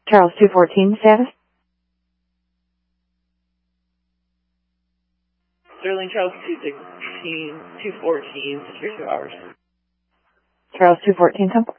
Charles 214 status. Sterling Charles 216, 214, secure 2 hours. Charles 214 temple.